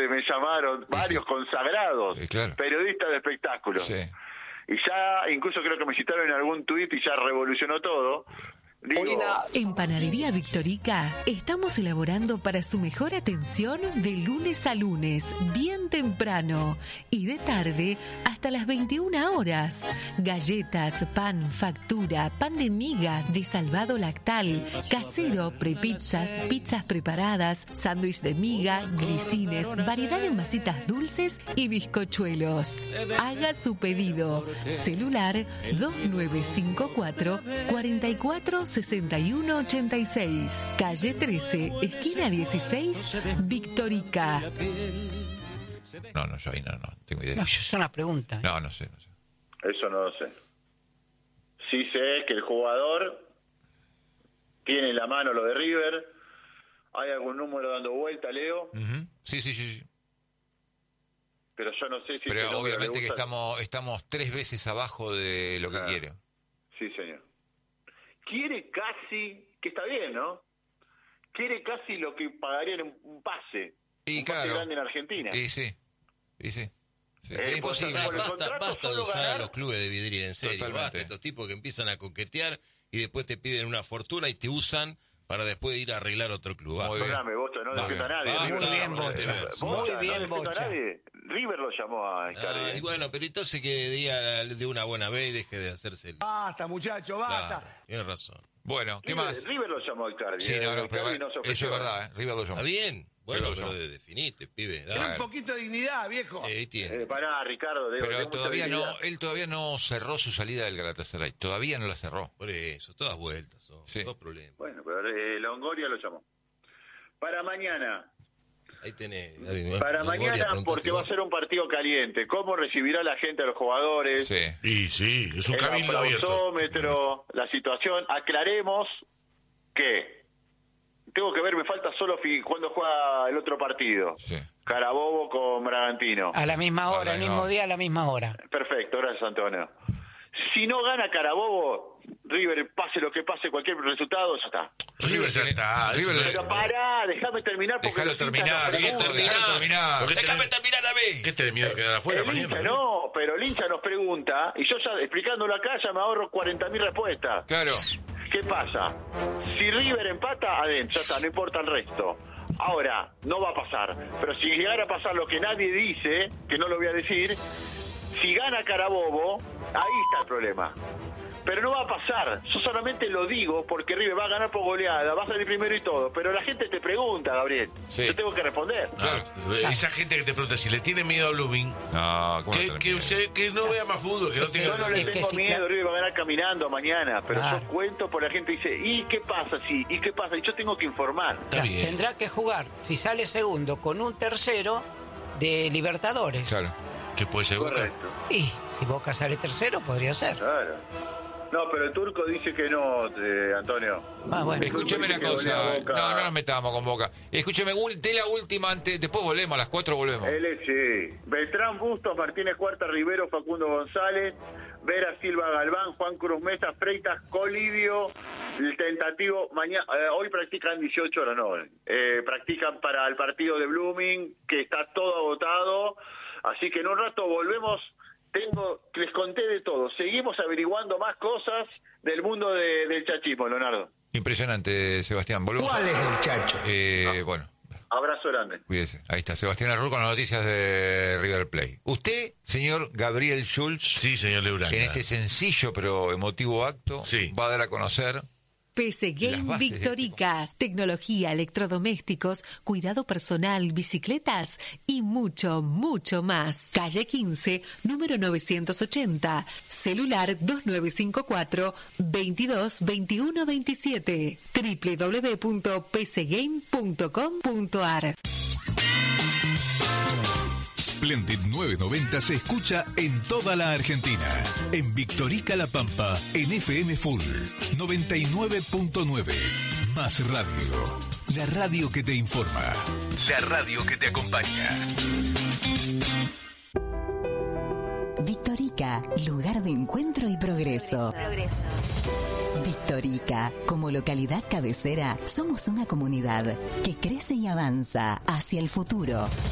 me llamaron varios consagrados claro. periodistas de espectáculos. Sí. Y ya, incluso creo que me citaron en algún tuit y ya revolucionó todo. Digo, En Panadería Victorica estamos elaborando para su mejor atención de lunes a lunes, bien temprano, y de tarde hasta las 21 horas. Galletas, pan, factura, pan de miga, de salvado lactal, casero, prepizzas, pizzas preparadas, sándwich de miga, grisines, variedad de masitas dulces y bizcochuelos. Haga su pedido. Celular 2954 44 6186, calle 13, esquina 16, Victorica. No, yo ahí no tengo idea. No, es una pregunta. No sé. eso no lo sé. Sí sé que el jugador tiene en la mano lo de River. ¿Hay algún número dando vuelta, Leo? Uh-huh. Sí. Pero yo no sé si... Pero obviamente que estamos 3 veces abajo de lo que quiere. Sí, señor. Quiere casi, que está bien, ¿no? Quiere casi lo que pagaría en un pase. Y pase grande en Argentina. Y sí. Es imposible. Basta de usar a los clubes de vidriera, en serio. Totalmente. Basta, estos tipos que empiezan a coquetear y después te piden una fortuna y te usan para después ir a arreglar otro club. Perdóname, Bocha, no defiendo a nadie. Muy bien, Bocha. Muy bien, Bocha. River lo llamó a Icardi. Y bueno, pero entonces que diga de una buena vez y deje de hacerse el... Basta, muchacho, basta. Claro, tienes razón. Bueno, ¿qué más? River lo llamó a Icardi. Sí, pero Icardi no se ofreció. eso es verdad, River lo llamó. Está bien. Bueno, Pero pero definite, pibe. Un poquito de dignidad, viejo. Ahí tiene. Pará, Ricardo. Pero él todavía no cerró su salida del Galatasaray. Todavía no la cerró. Por eso, todas vueltas, dos problemas. Bueno, pero Longoria lo llamó. Para mañana. Ahí tenés. Para mañana, porque va a ser un partido caliente. ¿Cómo recibirá la gente a los jugadores? Sí. Y sí, es un cabildo abierto. El aplausómetro, la situación. Aclaremos que... Tengo que ver, me falta solo cuando juega el otro partido. Sí. Carabobo con Bragantino. A la misma hora, el mismo día, a la misma hora. Perfecto, gracias, Antonio. Si no gana Carabobo, River, pase lo que pase, cualquier resultado, ya está. River ya está. Pero pará, déjame terminar. Déjalo terminar. Déjame terminar a mí. ¿Qué tenés miedo de quedar afuera mañana? No, pero el hincha nos pregunta, y yo ya explicándolo acá ya me ahorro 40.000 respuestas. Claro. ¿Qué pasa? Si River empata, adentro, ya está, no importa el resto. Ahora, no va a pasar. Pero si llegara a pasar lo que nadie dice, que no lo voy a decir, si gana Carabobo, ahí está el problema. Pero no va a pasar. Yo solamente lo digo porque River va a ganar por goleada, va a salir primero y todo. Pero la gente te pregunta, Gabriel. Sí. Yo tengo que responder. Claro. Esa gente que te pregunta si le tiene miedo a Blooming, que no vea más fútbol, que no tenga... Yo no le Es que tengo sí, miedo, claro. River va a ganar caminando mañana. Pero Claro. yo cuento por la gente dice, ¿y qué pasa? Sí, ¿y qué pasa? Y yo tengo que informar. Está bien. Tendrá que jugar, si sale segundo, con un tercero de Libertadores. Claro. Que puede ser Boca. Correcto. Y si Boca sale tercero, podría ser. Claro. No, pero el turco dice que no, Antonio. Bueno. Escúcheme una cosa. No nos metamos con Boca. Escúcheme, de la última antes. Después volvemos, a las 4 volvemos. LC. Beltrán Bustos, Martínez Cuarta, Rivero, Facundo González, Vera Silva Galván, Juan Cruz Mesa, Freitas, Colidio, el tentativo. Mañana, hoy practican 18 horas, no. Practican para el partido de Blooming, que está todo agotado. Así que en un rato volvemos. Les conté de todo. Seguimos averiguando más cosas del mundo del chachismo, Leonardo. Impresionante, Sebastián. Volvemos. ¿Cuál es el chacho? Bueno, Abrazo grande. cuídese. Ahí está, Sebastián Arrul con las noticias de River Plate. Usted, señor Gabriel Schulz, Sí, señor Lebrán. en este sencillo pero emotivo acto, Sí. va a dar a conocer... PC Las Game bases de Victorica, tecnología, electrodomésticos, cuidado personal, bicicletas y mucho, mucho más. Calle 15, número 980, celular 2954 22 21 27, www.pcgame.com.ar. Splendid 990 se escucha en toda la Argentina. En Victorica La Pampa, en FM Full 99.9. Más radio. La radio que te informa. La radio que te acompaña. Victorica, lugar de encuentro y progreso. Victorica, como localidad cabecera, somos una comunidad que crece y avanza hacia el futuro.